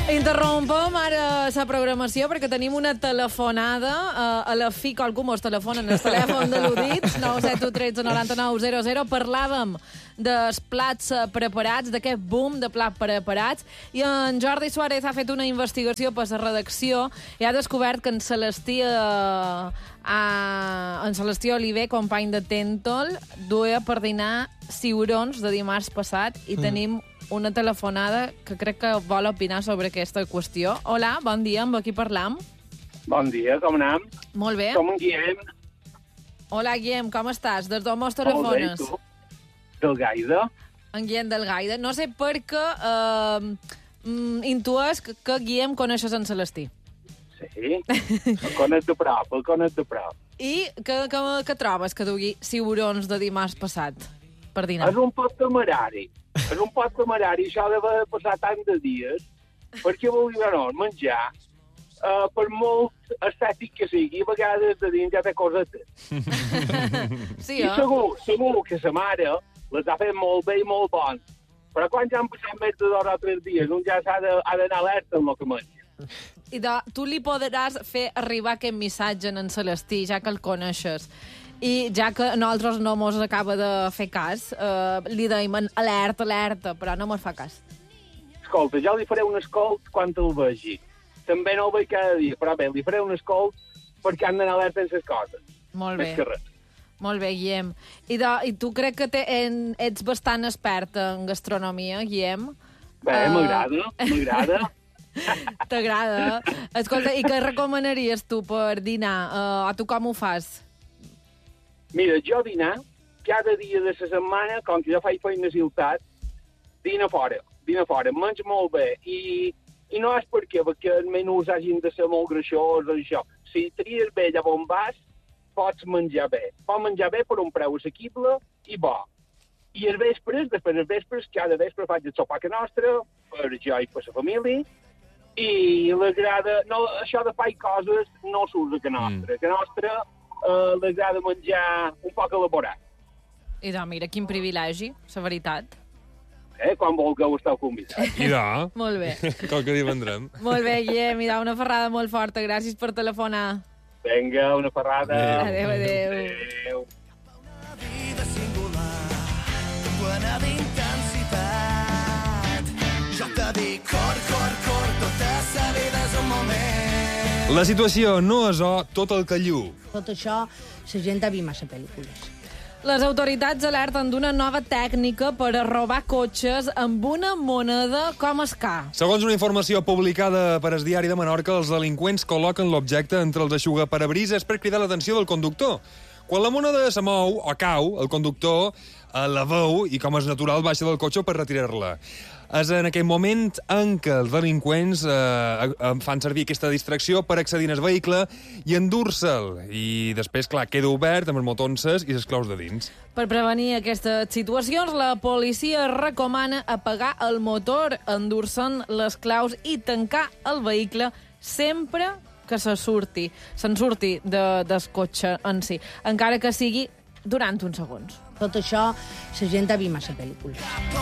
Interrompem ara la programació perquè tenim una telefonada. A la fi, qualcú mos telefona en el telèfon de l'Udits, 971 13 99 00. Parlàvem dels plats preparats, d'aquest boom de plats preparats, i en Jordi Suárez ha fet una investigació per la redacció i ha descobert que en Celestí Oliver, company de Tentol, duia per dinar ciurons de dimarts passat i tenim una telefonada que crec que vol opinar sobre aquesta qüestió. Hola, bon dia, amb qui parlam? Bon dia, com anem? Molt bé. Som en Guillem. Hola, Guillem, com estàs? Des d'on mos Molt bé, telefones? tu? Del Gaida. En Guillem del Gaida. No sé per què intues que Guillem coneixes en Celestí. Sí, el conec de prop. I què trobes que dugui ciurons de dimarts passat per dinar? És un pot temerari, això d'haver passat tant de dies, perquè volia no, menjar, per molt estètic que sigui, a vegades de dins ja té cosetes. Sí, I segur que sa mare les ha fet molt bé i molt bons, però quan ja han passat més de 2 o 3 dies, un ja ha d'anar alerta amb el que menja. I tu li podràs fer arribar aquest missatge en Celestí, ja que el coneixes. I ja que nosaltres no mos acaba de fer cas, li deim alerta, però no mos fa cas. Escolta, jo li faré un escolt quan el vegi. També no el veig cada dia, però bé, li faré un escolt perquè han d'anar alerta en les coses. Molt bé. Més que res. Molt bé, Guillem. I tu crec que ets bastant expert en gastronomia, Guillem? Bé, m'agrada. T'agrada? Escolta, i què recomanaries tu per dinar? O tu com ho fas? Mira, jo dinar, cada dia de la setmana, com que jo faig feina a ciutat, dina fora, menjo molt bé. I no és perquè els menús hagin de ser molt greixosos, això. Si tries bé allà on vas, pots menjar bé. Pots menjar bé per un preu assequible i bo. I després dels vespres, cada vespre faig el sopar que nostre, per jo i per la família, i l'agrada... No, això de fer coses no s'usa que nostre. Que nostre l'agrada menjar un poc elaborat. I doncs, mira, quin privilegi, la veritat. Quan vulgueu esteu convidats. I de... Molt bé. Qualque dia vendrem. Molt bé, Guillem, i una ferrada molt forta. Gràcies per telefonar. Vinga, una ferrada. Adéu. Adéu. Una vida singular, plena d'intensitat. Jo te dic, cor, tota sa vida és un moment. La situació no és tot el que llu. Tot això, la gent ha vist massa pel·lícules. Les autoritats alerten d'una nova tècnica per a robar cotxes amb una moneda com escà. Segons una informació publicada per el Diari de Menorca, els delinqüents col·loquen l'objecte entre els eixugaparabrisas per cridar l'atenció del conductor. Quan la moneda se mou o cau, el conductor la veu i, com és natural, baixa del cotxe per retirar-la. És en aquell moment en què els delinqüents fan servir aquesta distracció per accedir al vehicle i endur-se'l. I després, clar, queda obert amb els motonses i les claus de dins. Per prevenir aquestes situacions, la policia recomana apagar el motor, endur-se'n les claus i tancar el vehicle sempre que se'n surti del cotxe en si, encara que sigui durant uns segons. Tot això, la gent ha vist massa pel·lícules.